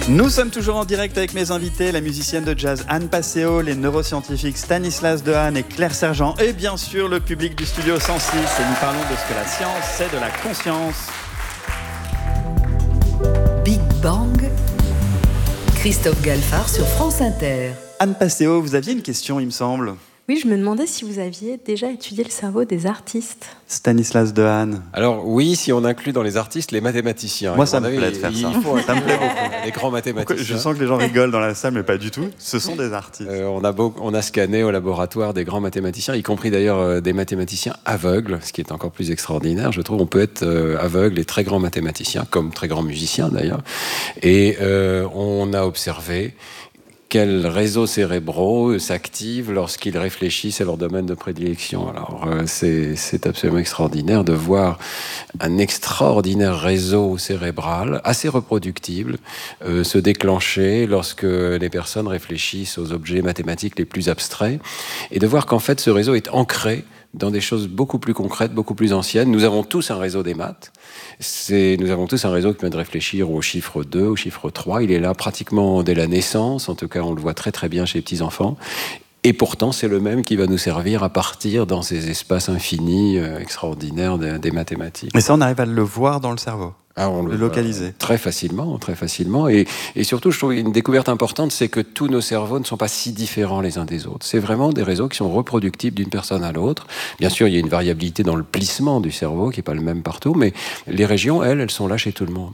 Nous sommes toujours en direct avec mes invités, la musicienne de jazz Anne Passeo, les neuroscientifiques Stanislas Dehaene et Claire Sergent, et bien sûr le public du Studio 106. Et nous parlons de ce que la science c'est de la conscience. Big Bang, Christophe Galfard sur France Inter. Anne Passeo, vous aviez une question, il me semble. Oui, je me demandais si vous aviez déjà étudié le cerveau des artistes. Stanislas Dehaene. Alors oui, si on inclut dans les artistes les mathématiciens. Moi, ça me plaît de faire ça. Ça me plaît beaucoup. Les grands mathématiciens. Je sens que les gens rigolent dans la salle, mais pas du tout. Ce sont des artistes. On a scanné au laboratoire des grands mathématiciens, y compris d'ailleurs des mathématiciens aveugles, ce qui est encore plus extraordinaire. Je trouve on peut être aveugle et très grand mathématicien, comme très grand musicien d'ailleurs. Et on a observé quels réseaux cérébraux s'activent lorsqu'ils réfléchissent à leur domaine de prédilection. Alors, c'est absolument extraordinaire de voir un extraordinaire réseau cérébral, assez reproductible, se déclencher lorsque les personnes réfléchissent aux objets mathématiques les plus abstraits, et de voir qu'en fait, ce réseau est ancré dans des choses beaucoup plus concrètes, beaucoup plus anciennes. Nous avons tous un réseau des maths. Nous avons tous un réseau qui permet de réfléchir au chiffre 2, au chiffre 3. Il est là pratiquement dès la naissance. En tout cas, on le voit très très bien chez les petits-enfants. Et pourtant, c'est le même qui va nous servir à partir dans ces espaces infinis extraordinaires des mathématiques. Mais ça, on arrive à le voir dans le cerveau. On le localiser. Très facilement. Et surtout, je trouve une découverte importante, c'est que tous nos cerveaux ne sont pas si différents les uns des autres. C'est vraiment des réseaux qui sont reproductibles d'une personne à l'autre. Bien sûr, il y a une variabilité dans le plissement du cerveau qui n'est pas le même partout, mais les régions, elles sont là chez tout le monde.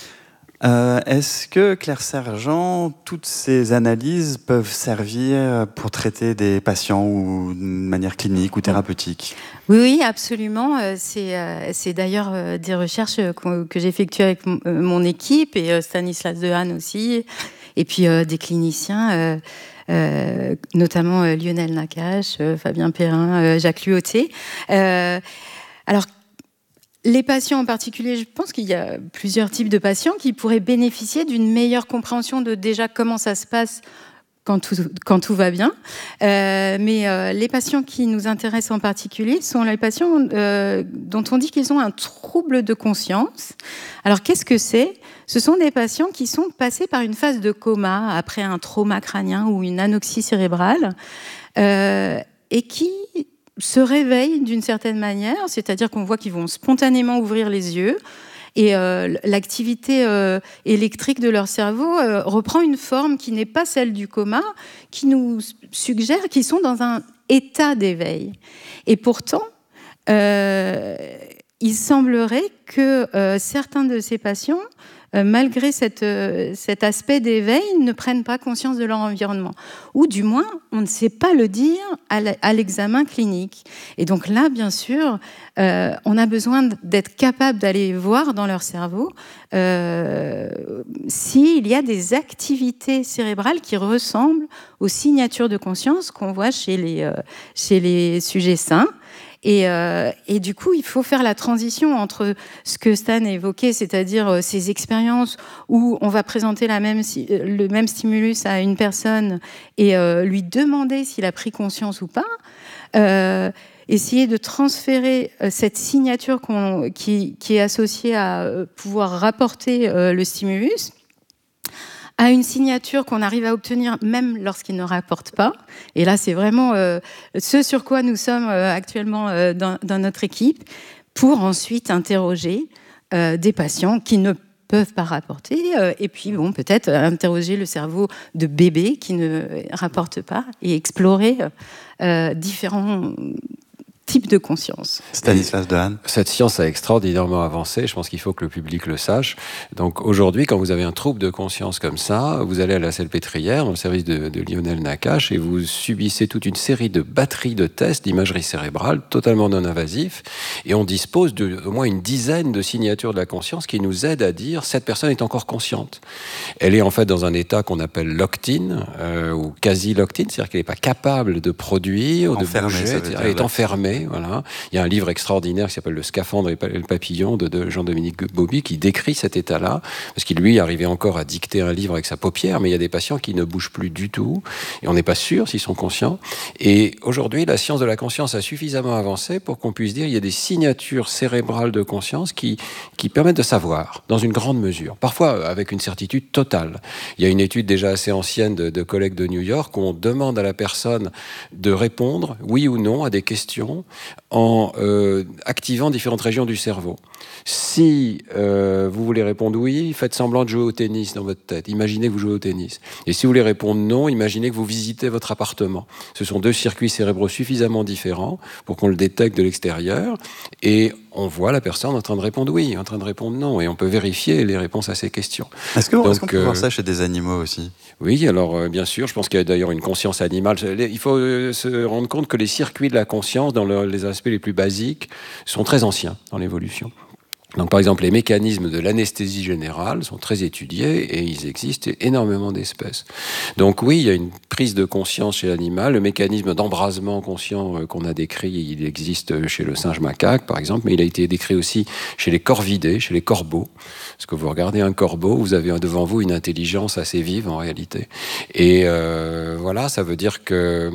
Est-ce que, Claire Sergent, toutes ces analyses peuvent servir pour traiter des patients ou de manière clinique ou thérapeutique ? Oui, absolument. C'est d'ailleurs des recherches que j'effectue avec mon équipe et Stanislas Dehaene aussi, et puis des cliniciens, notamment Lionel Nakache, Fabien Perrin, Jacques Luoté. Alors, les patients en particulier, je pense qu'il y a plusieurs types de patients qui pourraient bénéficier d'une meilleure compréhension de déjà comment ça se passe quand tout va bien. Mais les patients qui nous intéressent en particulier sont les patients dont on dit qu'ils ont un trouble de conscience. Alors qu'est-ce que c'est ? Ce sont des patients qui sont passés par une phase de coma après un trauma crânien ou une anoxie cérébrale et qui se réveillent d'une certaine manière, c'est-à-dire qu'on voit qu'ils vont spontanément ouvrir les yeux et l'activité électrique de leur cerveau reprend une forme qui n'est pas celle du coma, qui nous suggère qu'ils sont dans un état d'éveil. Et pourtant, il semblerait que certains de ces patients, malgré cet aspect d'éveil, ne prennent pas conscience de leur environnement. Ou du moins, on ne sait pas le dire à l'examen clinique. Et donc là, bien sûr, on a besoin d'être capable d'aller voir dans leur cerveau s'il y a des activités cérébrales qui ressemblent aux signatures de conscience qu'on voit chez les sujets sains. Et du coup, il faut faire la transition entre ce que Stan a évoqué, c'est-à-dire ces expériences où on va présenter le même stimulus à une personne et lui demander s'il a pris conscience ou pas, essayer de transférer cette signature qui est associée à pouvoir rapporter le stimulus à une signature qu'on arrive à obtenir même lorsqu'il ne rapporte pas. Et là, c'est vraiment ce sur quoi nous sommes actuellement dans notre équipe, pour ensuite interroger des patients qui ne peuvent pas rapporter, et puis peut-être interroger le cerveau de bébé qui ne rapporte pas, et explorer différents type de conscience. Stanislas Dehaene. Cette science a extraordinairement avancé, je pense qu'il faut que le public le sache. Donc aujourd'hui, quand vous avez un trouble de conscience comme ça, vous allez à la Salpêtrière, dans le service de Lionel Nakache, et vous subissez toute une série de batteries de tests d'imagerie cérébrale, totalement non invasifs, et on dispose d'au moins une dizaine de signatures de la conscience qui nous aident à dire cette personne est encore consciente. Elle est en fait dans un état qu'on appelle locked-in, ou quasi locked-in, c'est-à-dire qu'elle n'est pas capable de produire, de bouger, elle est enfermée. années. Voilà. Il y a un livre extraordinaire qui s'appelle Le scaphandre et le papillon de Jean-Dominique Bauby qui décrit cet état-là, parce qu'il lui arrivait encore à dicter un livre avec sa paupière, mais il y a des patients qui ne bougent plus du tout, et on n'est pas sûr s'ils sont conscients. Et aujourd'hui, la science de la conscience a suffisamment avancé pour qu'on puisse dire qu'il y a des signatures cérébrales de conscience qui permettent de savoir, dans une grande mesure, parfois avec une certitude totale. Il y a une étude déjà assez ancienne de collègues de New York où on demande à la personne de répondre, oui ou non, à des questions en activant différentes régions du cerveau. Si vous voulez répondre oui, faites semblant de jouer au tennis dans votre tête. Imaginez que vous jouez au tennis. Et si vous voulez répondre non, imaginez que vous visitez votre appartement. Ce sont deux circuits cérébraux suffisamment différents pour qu'on le détecte de l'extérieur. Et on voit la personne en train de répondre oui, en train de répondre non. Et on peut vérifier les réponses à ces questions. Est-ce qu'on peut voir ça chez des animaux aussi ? Oui, alors bien sûr, je pense qu'il y a d'ailleurs une conscience animale. Il faut se rendre compte que les circuits de la conscience, dans les aspects les plus basiques, sont très anciens dans l'évolution. Donc, par exemple, les mécanismes de l'anesthésie générale sont très étudiés et il existe énormément d'espèces. Donc oui, il y a une prise de conscience chez l'animal. Le mécanisme d'embrasement conscient qu'on a décrit, il existe chez le singe macaque, par exemple, mais il a été décrit aussi chez les corvidés, chez les corbeaux. Parce que vous regardez un corbeau, vous avez devant vous une intelligence assez vive en réalité. Et voilà, ça veut dire que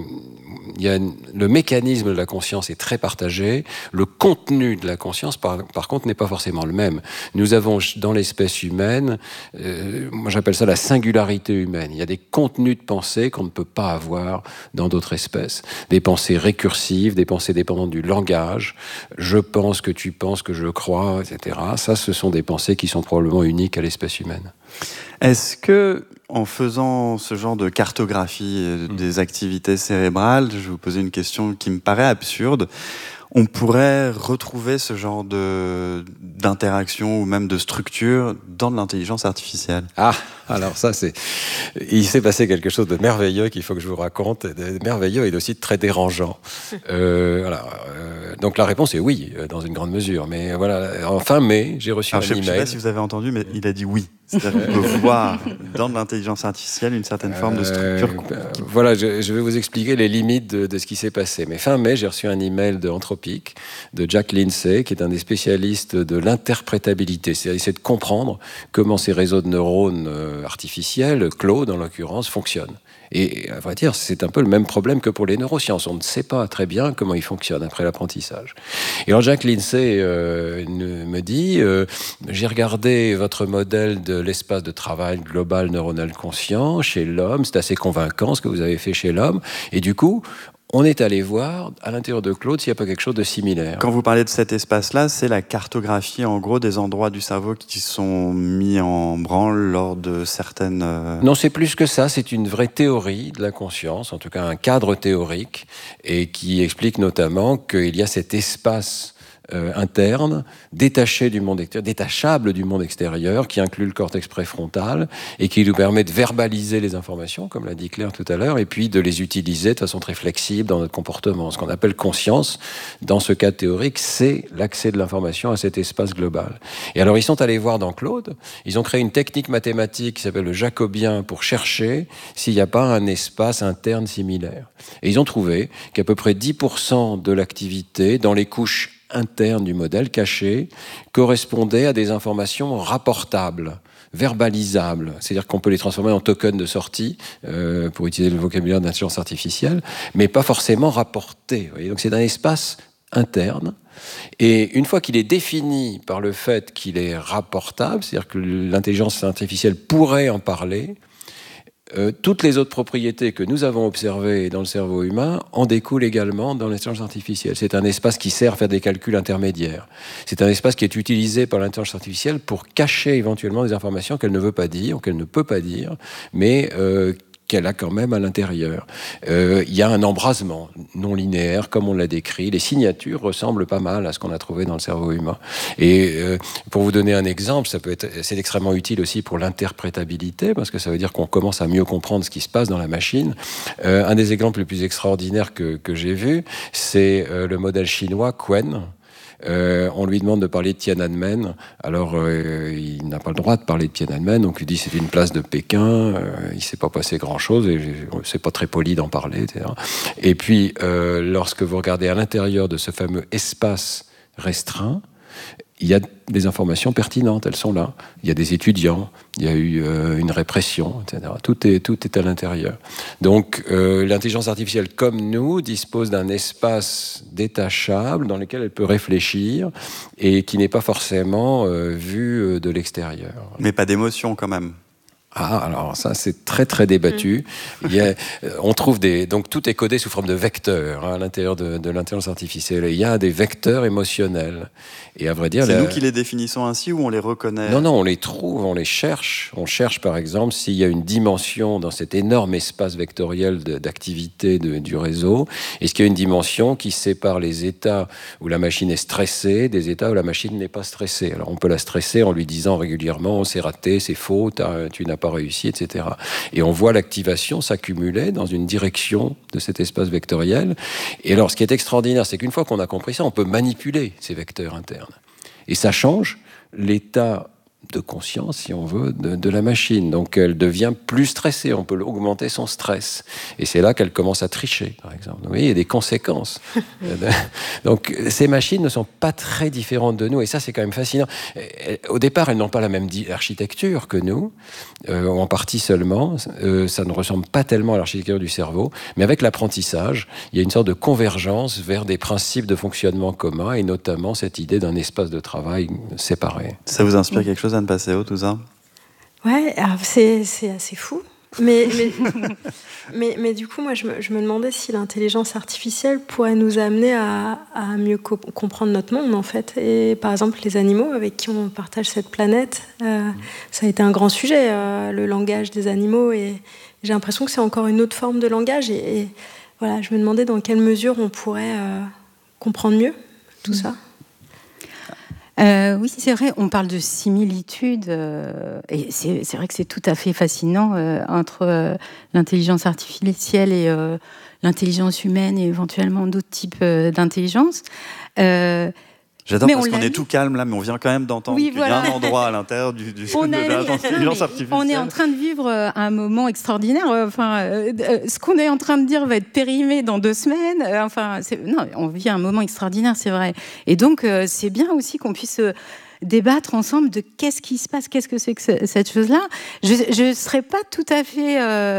le mécanisme de la conscience est très partagé. Le contenu de la conscience, par contre, n'est pas forcément le même. Nous avons dans l'espèce humaine, moi j'appelle ça la singularité humaine. Il y a des contenus de pensée qu'on ne peut pas avoir dans d'autres espèces. Des pensées récursives, des pensées dépendantes du langage. Je pense que tu penses que je crois, etc. Ça, ce sont des pensées qui sont probablement uniques à l'espèce humaine. Est-ce que, en faisant ce genre de cartographie des activités cérébrales, je vais vous poser une question qui me paraît absurde, on pourrait retrouver ce genre d'interaction ou même de structure dans de l'intelligence artificielle? Ah, alors ça, il s'est passé quelque chose de merveilleux qu'il faut que je vous raconte, de merveilleux et aussi de très dérangeant. Donc la réponse est oui, dans une grande mesure. Mais voilà, en fin mai, j'ai reçu un email. Je ne sais pas si vous avez entendu, mais il a dit oui. C'est-à-dire qu'on peut voir dans de l'intelligence artificielle une certaine forme de structure. Voilà, je vais vous expliquer les limites de ce qui s'est passé. Mais fin mai, j'ai reçu un email de Anthropic, de Jack Lindsay, qui est un des spécialistes de l'interprétabilité. C'est-à-dire essayer de comprendre comment ces réseaux de neurones artificiels, Claude en l'occurrence, fonctionnent. Et à vrai dire, c'est un peu le même problème que pour les neurosciences. On ne sait pas très bien comment ils fonctionnent après l'apprentissage. Et alors Jack Lindsay me dit, j'ai regardé votre modèle de l'espace de travail global neuronal conscient chez l'homme, c'est assez convaincant ce que vous avez fait chez l'homme, et du coup, on est allé voir à l'intérieur de Claude s'il n'y a pas quelque chose de similaire. Quand vous parlez de cet espace-là, c'est la cartographie en gros des endroits du cerveau qui sont mis en branle lors de certaines... Non, c'est plus que ça, c'est une vraie théorie de la conscience, en tout cas un cadre théorique, et qui explique notamment qu'il y a cet espace interne, détaché du monde extérieur, détachable du monde extérieur, qui inclut le cortex préfrontal et qui nous permet de verbaliser les informations, comme l'a dit Claire tout à l'heure, et puis de les utiliser de façon très flexible dans notre comportement. Ce qu'on appelle conscience, dans ce cadre théorique, c'est l'accès de l'information à cet espace global. Et alors, ils sont allés voir dans Claude, ils ont créé une technique mathématique qui s'appelle le jacobien pour chercher s'il n'y a pas un espace interne similaire. Et ils ont trouvé qu'à peu près 10% de l'activité dans les couches interne du modèle caché correspondait à des informations rapportables, verbalisables, c'est-à-dire qu'on peut les transformer en tokens de sortie pour utiliser le vocabulaire de l'intelligence artificielle, mais pas forcément rapportés. Donc c'est un espace interne. Et une fois qu'il est défini par le fait qu'il est rapportable, c'est-à-dire que l'intelligence artificielle pourrait en parler, toutes les autres propriétés que nous avons observées dans le cerveau humain en découlent également dans l'intelligence artificielle. C'est un espace qui sert à faire des calculs intermédiaires. C'est un espace qui est utilisé par l'intelligence artificielle pour cacher éventuellement des informations qu'elle ne veut pas dire, ou qu'elle ne peut pas dire, mais qu'elle a quand même à l'intérieur. Il y a un embrasement non linéaire, comme on l'a décrit. Les signatures ressemblent pas mal à ce qu'on a trouvé dans le cerveau humain. Et pour vous donner un exemple, c'est extrêmement utile aussi pour l'interprétabilité, parce que ça veut dire qu'on commence à mieux comprendre ce qui se passe dans la machine. Un des exemples les plus extraordinaires que j'ai vu, c'est le modèle chinois Qwen, on lui demande de parler de Tiananmen. Alors, il n'a pas le droit de parler de Tiananmen, donc il dit c'est une place de Pékin, il ne s'est pas passé grand-chose, et c'est pas très poli d'en parler, etc. Et puis, lorsque vous regardez à l'intérieur de ce fameux espace restreint, il y a des informations pertinentes, elles sont là. Il y a des étudiants, il y a eu une répression, etc. Tout est à l'intérieur. Donc, l'intelligence artificielle, comme nous, dispose d'un espace détachable dans lequel elle peut réfléchir et qui n'est pas forcément vu de l'extérieur. Mais pas d'émotion, quand même. Ah, alors ça, c'est très, très débattu. On trouve donc tout est codé sous forme de vecteurs à l'intérieur de l'intelligence artificielle. Et il y a des vecteurs émotionnels. Et à vrai dire... C'est nous qui les définissons ainsi ou on les reconnaît? Non, on les trouve, on les cherche. On cherche, par exemple, s'il y a une dimension dans cet énorme espace vectoriel d'activité du réseau. Est-ce qu'il y a une dimension qui sépare les états où la machine est stressée des états où la machine n'est pas stressée? Alors, on peut la stresser en lui disant régulièrement « c'est raté, c'est faux, tu n'as pas réussi, etc. » Et on voit l'activation s'accumuler dans une direction de cet espace vectoriel. Et alors, ce qui est extraordinaire, c'est qu'une fois qu'on a compris ça, on peut manipuler ces vecteurs internes. Et ça change l'état de conscience, si on veut, de la machine. Donc, elle devient plus stressée. On peut augmenter son stress. Et c'est là qu'elle commence à tricher, par exemple. Vous voyez, il y a des conséquences. Donc, ces machines ne sont pas très différentes de nous. Et ça, c'est quand même fascinant. Au départ, elles n'ont pas la même architecture que nous, en partie seulement. Ça ne ressemble pas tellement à l'architecture du cerveau. Mais avec l'apprentissage, il y a une sorte de convergence vers des principes de fonctionnement communs, et notamment cette idée d'un espace de travail séparé. Ça vous inspire quelque chose, Anne Passeo, tout ça? Ouais, c'est assez fou. Mais du coup, moi, je me demandais si l'intelligence artificielle pourrait nous amener à mieux comprendre notre monde, en fait. Et par exemple, les animaux avec qui on partage cette planète, ça a été un grand sujet, le langage des animaux. Et j'ai l'impression que c'est encore une autre forme de langage. Et voilà, je me demandais dans quelle mesure on pourrait comprendre mieux tout ça. Oui, c'est vrai, on parle de similitude, et c'est vrai que c'est tout à fait fascinant entre l'intelligence artificielle et l'intelligence humaine et éventuellement d'autres types d'intelligence. J'adore parce qu'on est tout calme là, mais on vient quand même d'entendre qu'il y a un endroit à l'intérieur de l'intelligence artificielle. On est en train de vivre un moment extraordinaire. Ce qu'on est en train de dire va être périmé dans 2 semaines. On vit un moment extraordinaire, c'est vrai. Et donc, c'est bien aussi qu'on puisse débattre ensemble de qu'est-ce qui se passe, qu'est-ce que c'est que cette chose-là. Je ne serais pas tout à fait...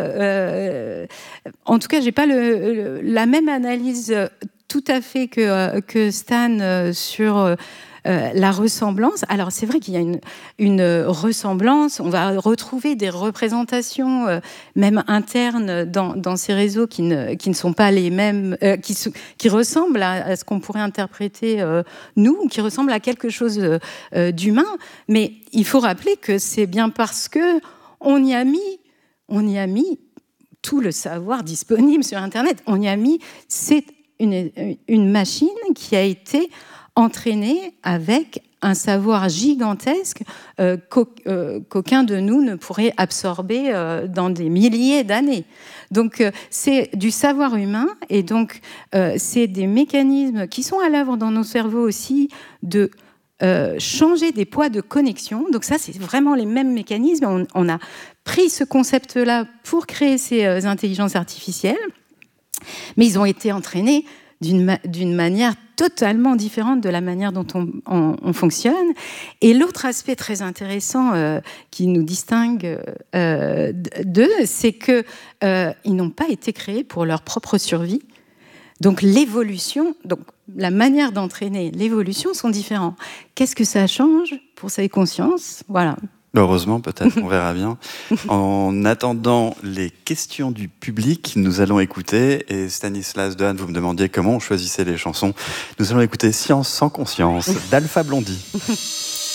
en tout cas, je n'ai pas la même analyse tout à fait que Stan sur la ressemblance. Alors, c'est vrai qu'il y a une ressemblance. On va retrouver des représentations, même internes, dans ces réseaux qui ne sont pas les mêmes, qui ressemblent à ce qu'on pourrait interpréter, nous, qui ressemblent à quelque chose d'humain. Mais il faut rappeler que c'est bien parce qu'on y a mis tout le savoir disponible sur Internet. On y a mis... C'est une machine qui a été entraînée avec un savoir gigantesque qu'aucun de nous ne pourrait absorber dans des milliers d'années. Donc, c'est du savoir humain, et donc c'est des mécanismes qui sont à l'œuvre dans nos cerveaux aussi de changer des poids de connexion. Donc ça, c'est vraiment les mêmes mécanismes. On a pris ce concept-là pour créer ces intelligences artificielles. Mais ils ont été entraînés d'une manière totalement différente de la manière dont on fonctionne. Et l'autre aspect très intéressant qui nous distingue d'eux, c'est qu'ils n'ont pas été créés pour leur propre survie. Donc l'évolution, donc la manière d'entraîner l'évolution sont différents. Qu'est-ce que ça change pour ces consciences? Voilà. Heureusement, peut-être, on verra bien. En attendant les questions du public, nous allons écouter, et Stanislas Dehaene, vous me demandiez comment on choisissait les chansons, nous allons écouter Science sans conscience d'Alpha Blondy.